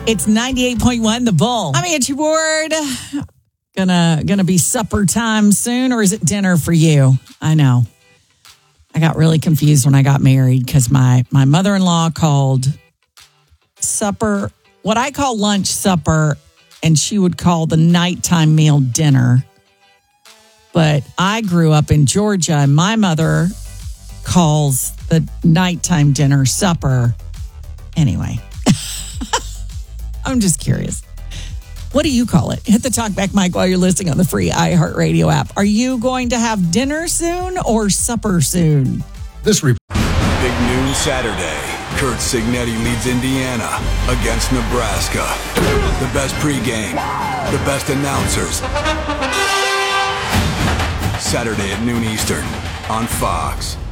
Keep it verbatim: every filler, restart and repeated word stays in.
It's ninety-eight point one, The Bull. I'm Angie Ward. Gonna, gonna be supper time soon, or is it dinner for you? I know. I got really confused when I got married because my, my mother-in-law called supper, what I call lunch supper, and she would call the nighttime meal dinner. But I grew up in Georgia, and my mother calls the nighttime dinner supper. Anyway, I'm just curious. What do you call it? Hit the talkback mic while you're listening on the free iHeartRadio app. Are you going to have dinner soon or supper soon? This report. Big noon Saturday. Kurt Signetti leads Indiana against Nebraska. The best pregame, the best announcers. Saturday at noon Eastern on Fox.